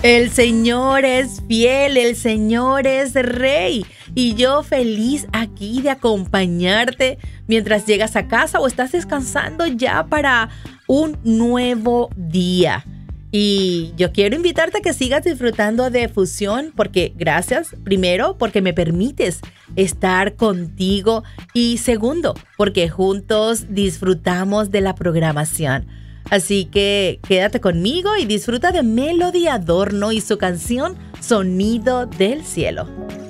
El Señor es fiel, el Señor es rey. Y yo feliz aquí de acompañarte mientras llegas a casa o estás descansando ya para un nuevo día. Y yo quiero invitarte a que sigas disfrutando de Fusión porque gracias, primero, porque me permites estar contigo y segundo, porque juntos disfrutamos de la programación. Así que quédate conmigo y disfruta de Melody Adorno y su canción Sonido del Cielo.